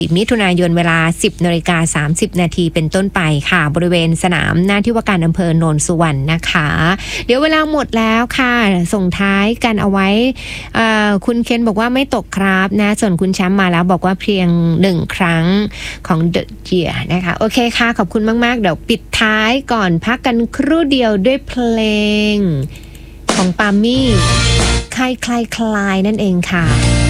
มิถุนายนเวลา 10:30 น.เป็นต้นไปค่ะบริเวณสนามหน้าที่ว่าการอำเภอโนนสุวรรณนะคะเดี๋ยวเวลาหมดแล้วค่ะส่งท้ายกันเอาไว้คุณเคนบอกว่าไม่ตกครับนะส่วนคุณแชมป์มาแล้วบอกว่าเพียง1ครั้งของ The Year นะคะโอเคค่ะขอบคุณมากๆเดี๋ยวปิดท้ายก่อนพักกันครู่เดียวด้วยเพลงของปามี่คลายนั่นเองค่ะ